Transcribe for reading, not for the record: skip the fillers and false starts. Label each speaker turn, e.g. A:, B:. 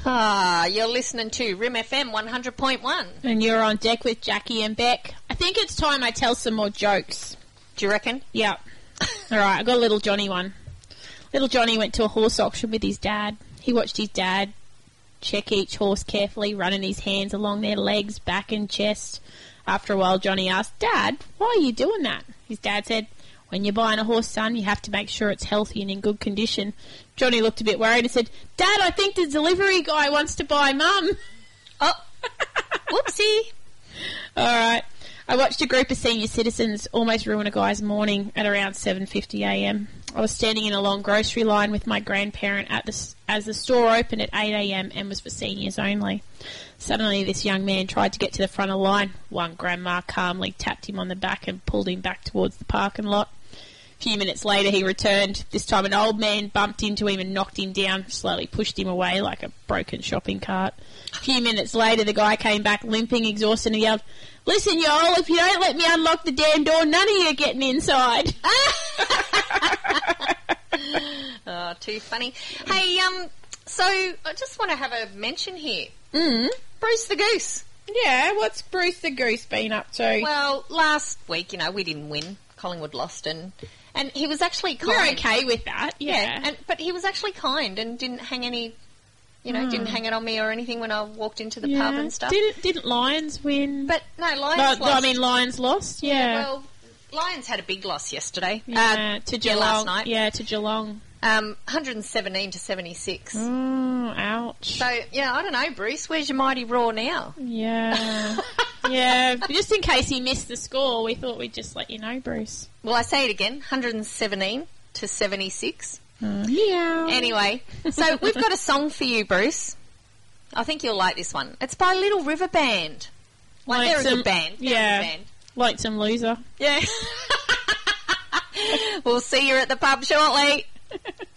A: You're listening to Rim FM 100.1.
B: And you're on deck with Jackie and Beck. I think it's time I tell some more jokes.
A: Do you reckon?
B: Yep. All right, I got a little Johnny one. Little Johnny went to a horse auction with his dad. He watched his dad check each horse carefully, running his hands along their legs, back and chest. After a while, Johnny asked, "Dad, why are you doing that?" His dad said, "When you're buying a horse, son, you have to make sure it's healthy and in good condition." Johnny looked a bit worried and said, "Dad, I think the delivery guy wants to buy Mum."
A: Oh, whoopsie.
B: All right. I watched a group of senior citizens almost ruin a guy's morning at around 7:50 a.m. I was standing in a long grocery line with my grandparent as the store opened at 8 a.m. and was for seniors only. Suddenly, this young man tried to get to the front of the line. One grandma calmly tapped him on the back and pulled him back towards the parking lot. A few minutes later, he returned. This time, an old man bumped into him and knocked him down, slowly pushed him away like a broken shopping cart. A few minutes later, the guy came back limping, exhausted, and yelled, "Listen, y'all, if you don't let me unlock the damn door, none of you are getting inside."
A: Oh, too funny. Hey, so I just want to have a mention here. Bruce the Goose.
B: Yeah, what's Bruce the Goose been up to?
A: Well, last week, we didn't win. Collingwood lost, and he was actually kind.
B: We're okay with that, yeah.
A: But he was actually kind and didn't hang any, didn't hang it on me or anything when I walked into the pub and stuff.
B: Didn't Lions win?
A: But no, Lions lost.
B: I mean, Lions lost, yeah.
A: Well, Lions had a big loss yesterday.
B: To Geelong.
A: Last night.
B: Yeah, to Geelong.
A: 117 to 76.
B: Ouch.
A: So, I don't know, Bruce, where's your mighty Raw now?
B: Yeah. Yeah, just in case he missed the score, we thought we'd just let you know, Bruce.
A: Well, I say it again, 117 to 76.
B: Meow.
A: Anyway, so we've got a song for you, Bruce. I think you'll like this one. It's by Little River Band. They're a good band. They're a good band.
B: Like some loser.
A: Yeah. We'll see you at the pub shortly.